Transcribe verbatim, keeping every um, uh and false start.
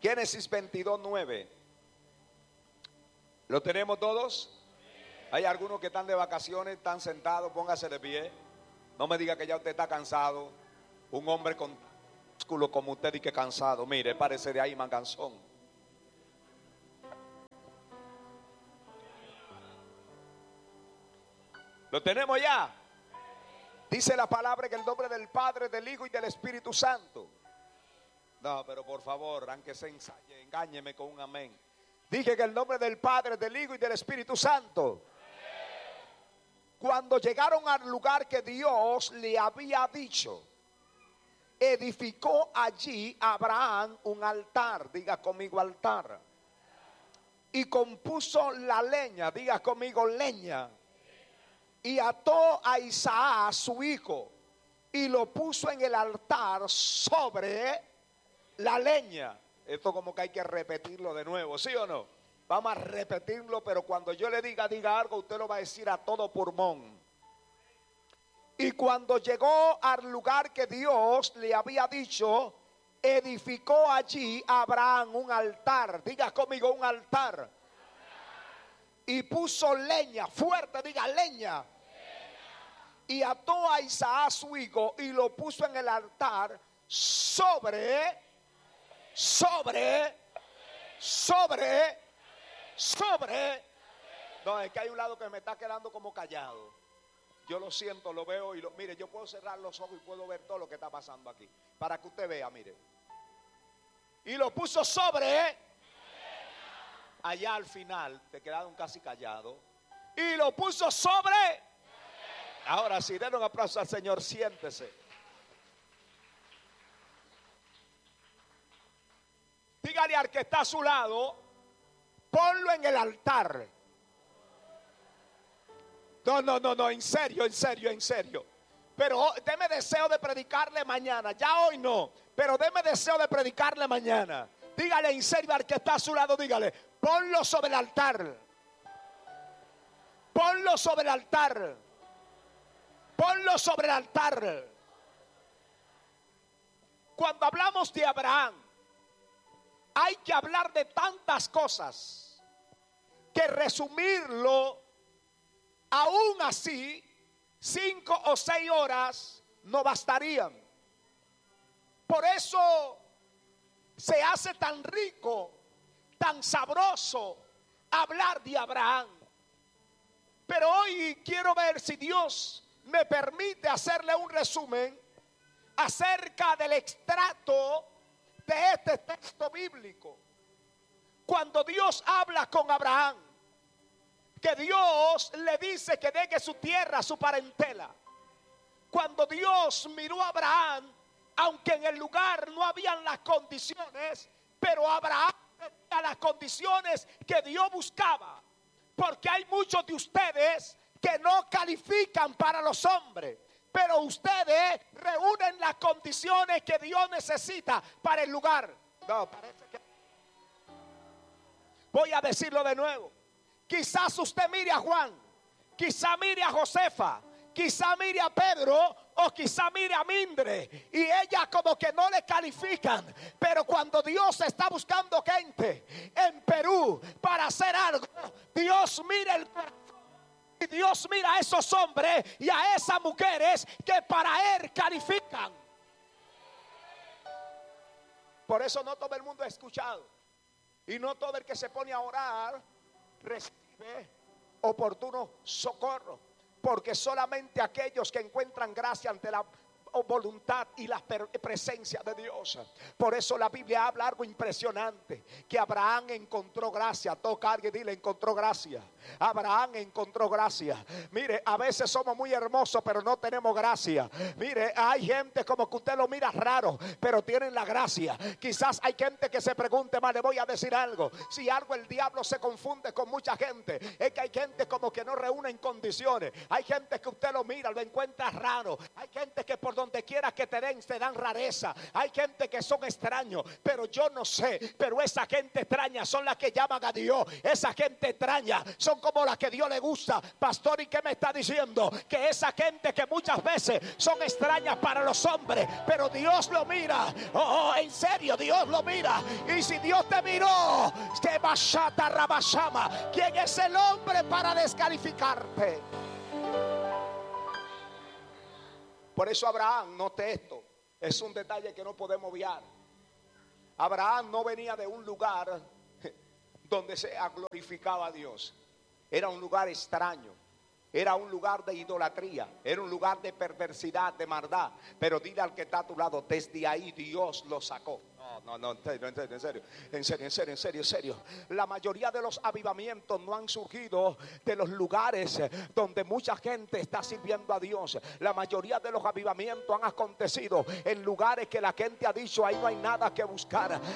Génesis veintidós, nueve. ¿Lo tenemos todos? Hay algunos que están de vacaciones, están sentados, póngase de pie. No me diga que ya usted está cansado. Un hombre con músculo como usted y que cansado. Mire, parece de ahí manganzón. ¿Lo tenemos ya? Dice la palabra que el nombre del Padre, del Hijo y del Espíritu Santo. No, pero por favor, aunque se ensaye, engáñeme con un amén. Dije que el nombre del Padre, del Hijo y del Espíritu Santo. Cuando llegaron al lugar que Dios le había dicho, edificó allí Abraham un altar. Diga conmigo altar. Y compuso la leña. Diga conmigo leña. Y ató a Isaac su hijo y lo puso en el altar sobre la leña. Esto como que hay que repetirlo de nuevo, ¿sí o no? Vamos a repetirlo, pero cuando yo le diga, diga algo, usted lo va a decir a todo pulmón. Y cuando llegó al lugar que Dios le había dicho, edificó allí Abraham un altar. Diga conmigo un altar. Y puso leña, fuerte, diga leña. Y ató a Isaac su hijo y lo puso en el altar sobre, sobre, sobre, sobre. No, es que hay un lado que me está quedando como callado. Yo lo siento, lo veo y lo, mire, yo puedo cerrar los ojos y puedo ver todo lo que está pasando aquí. Para que usted vea, mire. Y lo puso sobre, allá al final, te quedaron casi callado. Y lo puso sobre. Ahora sí, den un aplauso al Señor, siéntese. Dígale al que está a su lado, ponlo en el altar. No, no, no, no, en serio, en serio, en serio. Pero deme deseo de predicarle mañana. Ya hoy no, pero deme deseo de predicarle mañana. Dígale en serio al que está a su lado, dígale, ponlo sobre el altar. Ponlo sobre el altar. Ponlo sobre el altar. Cuando hablamos de Abraham, hay que hablar de tantas cosas que resumirlo, aún así, cinco o seis horas no bastarían. Por eso se hace tan rico, tan sabroso hablar de Abraham. Pero hoy quiero ver si Dios me permite hacerle un resumen acerca del extracto de este texto bíblico. Cuando Dios habla con Abraham, que Dios le dice que deje su tierra, su parentela. Cuando Dios miró a Abraham, aunque en el lugar no habían las condiciones, pero Abraham tenía las condiciones que Dios buscaba. Porque hay muchos de ustedes que no califican para los hombres, pero ustedes reúnen las condiciones que Dios necesita para el lugar. No, parece que... Voy a decirlo de nuevo. Quizás usted mire a Juan, quizá mire a Josefa, quizá mire a Pedro o quizá mire a Mindre y ella como que no le califican, pero cuando Dios está buscando gente en Perú para hacer algo, Dios mira el corazón. Y Dios mira a esos hombres y a esas mujeres que para Él califican. Por eso no todo el mundo ha escuchado. Y no todo el que se pone a orar recibe oportuno socorro. Porque solamente aquellos que encuentran gracia ante la voluntad y la presencia de Dios. Por eso la Biblia habla algo impresionante, que Abraham encontró gracia. Toca a alguien, dile, encontró gracia. Abraham encontró gracia. Mire, a veces somos muy hermosos pero no tenemos gracia. Mire, hay gente como que usted lo mira raro pero tienen la gracia. Quizás hay gente que se pregunte, más le voy a decir algo, si algo el diablo se confunde con mucha gente, es que hay gente como que no reúne en condiciones. Hay gente que usted lo mira, lo encuentra raro. Hay gente que por donde donde quiera que te den, te dan rareza. Hay gente que son extraños, pero yo no sé, pero esa gente extraña son las que llaman a Dios. Esa gente extraña son como las que Dios le gusta. Pastor, ¿y qué me está diciendo? Que esa gente que muchas veces son extrañas para los hombres, pero Dios lo mira. Oh, oh, en serio, Dios lo mira. Y si Dios te miró, que bashata rabashama, ¿quién es el hombre para descalificarte? Por eso Abraham, note esto, es un detalle que no podemos obviar. Abraham no venía de un lugar donde se glorificaba a Dios. Era un lugar extraño. Era un lugar de idolatría. Era un lugar de perversidad, de maldad. Pero dile al que está a tu lado, desde ahí Dios lo sacó. No, no, no, en serio, en serio, en serio, en serio, en serio, en serio. La mayoría de los avivamientos no han surgido de los lugares donde mucha gente está sirviendo a Dios. La mayoría de los avivamientos han acontecido en lugares que la gente ha dicho, ahí no hay nada que buscar.